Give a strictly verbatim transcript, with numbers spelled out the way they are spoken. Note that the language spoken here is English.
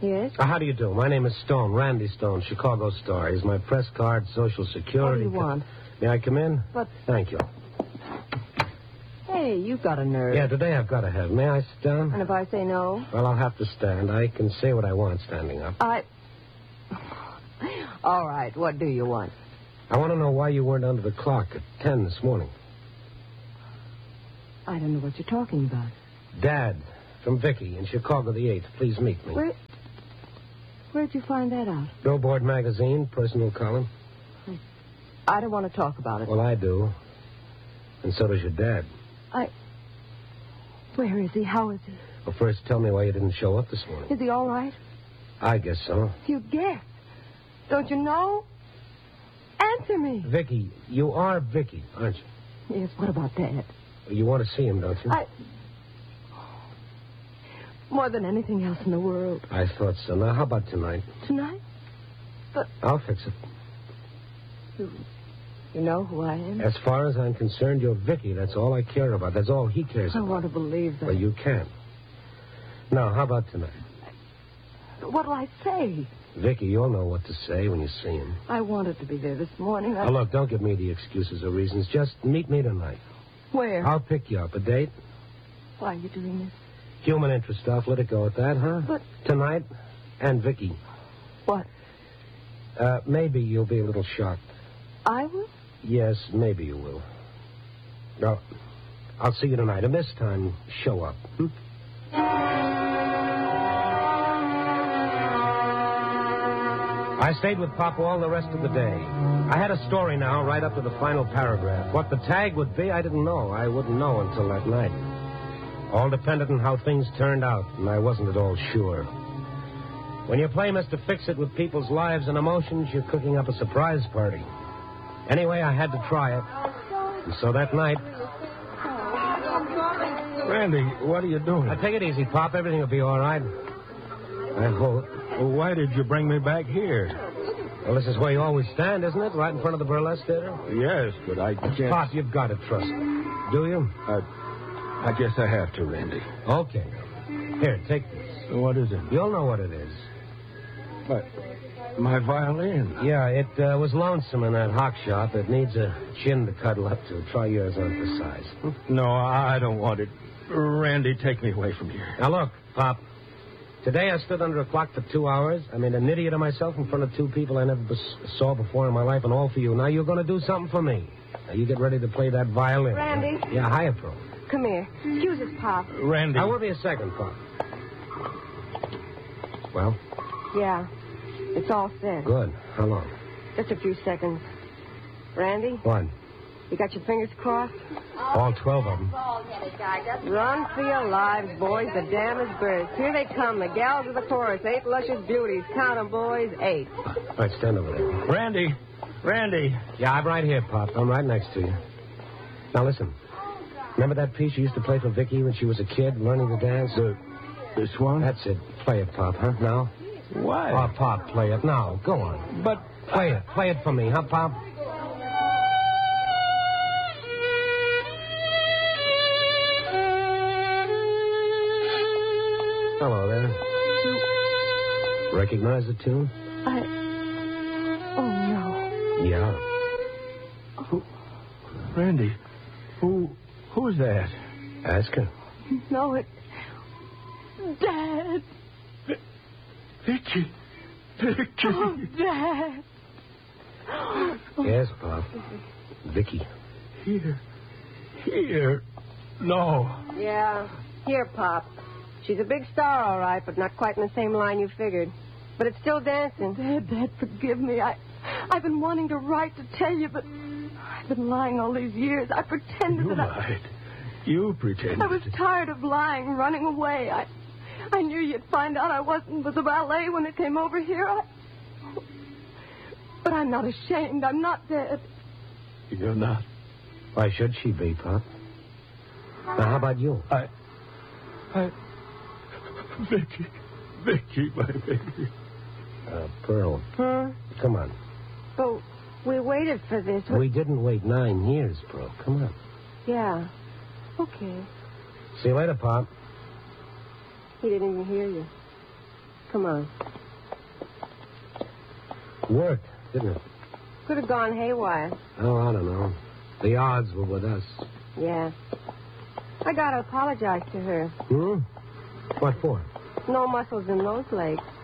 Yes? Uh, how do you do? My name is Stone, Randy Stone, Chicago Star. Here's my press card, Social Security. What do you want? May I come in? But... Thank you. Hey, you've got a nerve. Yeah, today I've got to have. May I sit down? And if I say no? Well, I'll have to stand. I can say what I want standing up. I... All right, what do you want? I want to know why you weren't under the clock at ten this morning. I don't know what you're talking about. Dad, from Vicky, in Chicago the eighth. Please meet me. Where... Where'd you find that out? Billboard magazine, personal column. I don't want to talk about it. Well, I do. And so does your dad. I... Where is he? How is he? Well, first tell me why you didn't show up this morning. Is he all right? I guess so. You guess. Don't you know? Answer me. Vicky, you are Vicky, aren't you? Yes, what about Dad? You want to see him, don't you? I... More than anything else in the world. I thought so. Now, how about tonight? Tonight? But... I'll fix it. You, you know who I am? As far as I'm concerned, you're Vicky. That's all I care about. That's all he cares I about. want to believe that. Well, you can't. Now, how about tonight? What'll I say? Vicky, you'll know what to say when you see him. I wanted to be there this morning. I... Now, look, don't give me the excuses or reasons. Just meet me tonight. Where? I'll pick you up. A date? Why are you doing this? Human interest stuff. Let it go at that, huh? But... Tonight, and Vicky. What? Uh, maybe you'll be a little shocked. I will? Yes, maybe you will. No, I'll see you tonight. And this time, show up. Hmm? I stayed with Pop all the rest of the day. I had a story now, right up to the final paragraph. What the tag would be, I didn't know. I wouldn't know until that night. All depended on how things turned out, and I wasn't at all sure. When you play Mister Fix-It with people's lives and emotions, you're cooking up a surprise party. Anyway, I had to try it. And so that night... Randy, what are you doing? Now, take it easy, Pop. Everything will be all right. I hope. Well, why did you bring me back here? Well, this is where you always stand, isn't it? Right in front of the burlesque theater? Yes, but I can't... Pop, you've got to trust me. Do you? I, I guess I have to, Randy. Okay. Here, take this. What is it? You'll know what it is. What? My violin. Yeah, it uh, was lonesome in that hock shop. It needs a chin to cuddle up to. Try yours on for size. Hmm? No, I don't want it. Randy, take me away from here. Now, look, Pop. Today I stood under a clock for two hours. I made an idiot of myself in front of two people I never bes- saw before in my life, and all for you. Now you're going to do something for me. Now you get ready to play that violin. Randy. Yeah, hiya, Pro. Come here. Excuse us, Pop. Randy. Now, will be a second, Pop. Well? Yeah. It's all set. Good. How long? Just a few seconds. Randy, What? you got your fingers crossed? All twelve of them. Run for your lives, boys. The dam is burst. Here they come, the gals of the chorus. Eight luscious beauties. Count 'em, boys. Eight. All right, stand over there. Randy. Randy. Yeah, I'm right here, Pop. I'm right next to you. Now, listen. Remember that piece you used to play for Vicky when she was a kid, learning to dance? The, this one? That's it. Play it, Pop, huh? Now? Why? Oh, Pop, play it. Now, go on. But... Play it. Play it for me, huh, Pop? Hello there. Recognize the tune? I... Oh, no. Yeah. Who... Randy, who... Who's that? Ask her. No, it... Dad. Vicky. Vicky. Oh, Dad. Yes, Pop. Vicky. Here. Here. No. Yeah. Here, Pop. She's a big star, all right, but not quite in the same line you figured. But it's still dancing. Dad, Dad, forgive me. I, I've been wanting to write to tell you, but I've been lying all these years. I pretended You that lied. You pretended. I... I was tired of lying, running away. I... I knew you'd find out I wasn't with the ballet when it came over here. I... But I'm not ashamed. I'm not dead. You're not. Why should she be, Pop? Now, how about you? I... I... Vicky. Vicky, my baby. Uh, Pearl. Huh? Come on. But we waited for this. We didn't wait nine years, Pearl. Come on. Yeah. Okay. See you later, Pop. He didn't even hear you. Come on. Worked, didn't it? Could have gone haywire. Oh, I don't know. The odds were with us. Yeah. I gotta apologize to her. Hmm? What for? No muscles in those legs.